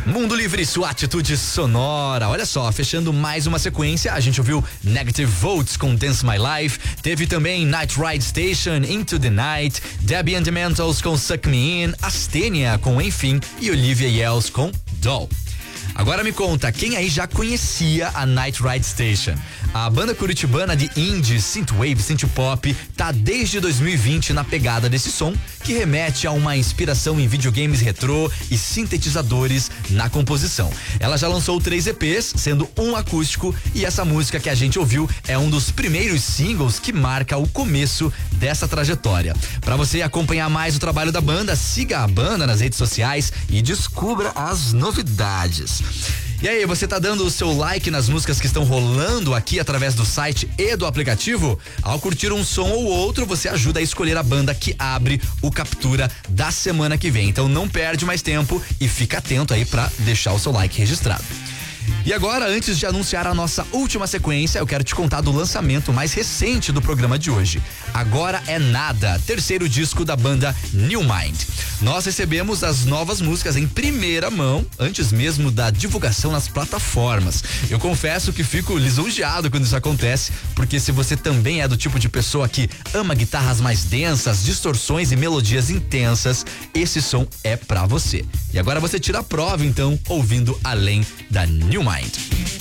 Mundo Livre, sua atitude sonora. Olha só, fechando mais uma sequência, a gente ouviu Negative Volts com Dance My Life, teve também Night Ride Station, Into the Night, Debbie and the Mentals com Suck Me In, Astenia com Enfim e Olivia Yells com Doll. Agora me conta, quem aí já conhecia a Night Ride Station? A banda curitibana de indie, synthwave, synthpop tá desde 2020 na pegada desse som, que remete a uma inspiração em videogames retrô e sintetizadores na composição. Ela já lançou 3 EPs, sendo um acústico, e essa música que a gente ouviu é um dos primeiros singles que marca o começo dessa trajetória. Para você acompanhar mais o trabalho da banda, siga a banda nas redes sociais e descubra as novidades. E aí, você tá dando o seu like nas músicas que estão rolando aqui através do site e do aplicativo? Ao curtir um som ou outro, você ajuda a escolher a banda que abre o Captura da semana que vem. Então não perde mais tempo e fica atento aí pra deixar o seu like registrado. E agora, antes de anunciar a nossa última sequência, eu quero te contar do lançamento mais recente do programa de hoje. Agora é Nada, terceiro disco da banda New Mind. Nós recebemos as novas músicas em primeira mão, antes mesmo da divulgação nas plataformas. Eu confesso que fico lisonjeado quando isso acontece, porque se você também é do tipo de pessoa que ama guitarras mais densas, distorções e melodias intensas, esse som é pra você. E agora você tira a prova, então, ouvindo Além da New Mind.